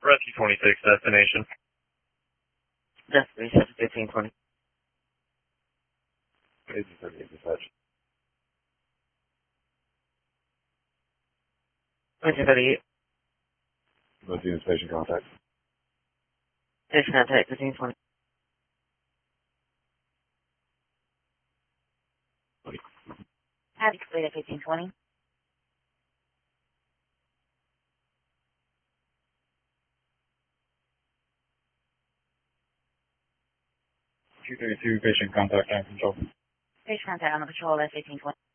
Rescue 26, destination. Destination 1520. Agent 38 dispatch. 1938. Limousine station contact. Station contact 1520. Have you completed 1520? Two 32 patient contact and control. Patient contact on the patrol, that's 1820.